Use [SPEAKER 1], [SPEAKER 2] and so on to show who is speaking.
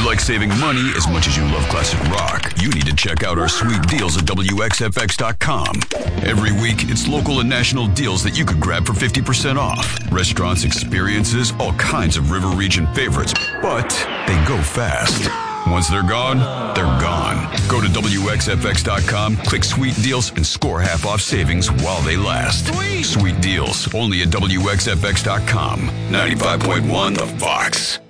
[SPEAKER 1] like saving money as much as you love classic rock, you need to check out our sweet deals at WXFX.com. Every week, it's local and national deals that you could grab for 50% off. Restaurants, experiences, all kinds of River Region favorites, but they go fast. Once they're gone, they're gone. Go to WXFX.com, click Sweet Deals, and score half-off savings while they last. Sweet Deals, only at WXFX.com. 95.1 The Fox.